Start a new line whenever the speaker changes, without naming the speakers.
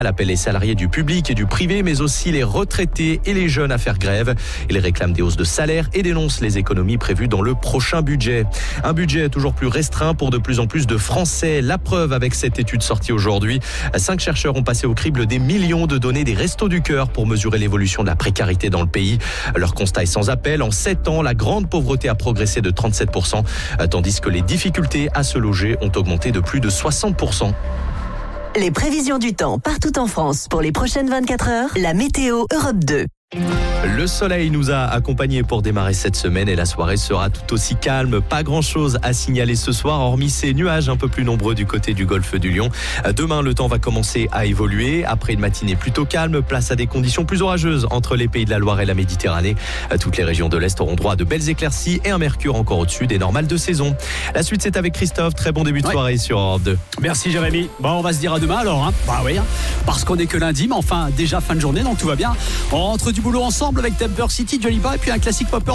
Elle appelle les salariés du public et du privé, mais aussi les retraités et les jeunes à faire grève. Ils réclament des hausses de salaire et dénoncent les économies prévues dans le prochain budget. Un budget toujours plus restreint pour de plus en plus de Français. La preuve avec cette étude sortie aujourd'hui. 5 chercheurs ont passé au crible des millions de données des Restos du Cœur pour mesurer l'évolution de la précarité dans le pays. Leur constat est sans appel. En 7 ans, la grande pauvreté a progressé de 37%, tandis que les difficultés à se loger ont augmenté de plus de 60%.
Les prévisions du temps partout en France pour les prochaines 24 heures, la météo Europe 2.
Le soleil nous a accompagnés pour démarrer cette semaine et la soirée sera tout aussi calme. Pas grand-chose à signaler ce soir, hormis ces nuages un peu plus nombreux du côté du golfe du Lion. Demain, le temps va commencer à évoluer. Après une matinée plutôt calme, place à des conditions plus orageuses entre les pays de la Loire et la Méditerranée. Toutes les régions de l'Est auront droit à de belles éclaircies et un mercure encore au-dessus des normales de saison. La suite, c'est avec Christophe. Très bon début de soirée sur Europe 2.
Merci Jérémy. Bon, on va se dire à demain alors. Bah oui, parce qu'on est que lundi, mais enfin déjà fin de journée, donc tout va bien. On rentre du boulot ensemble avec Temper City, Joliba et puis un classique pop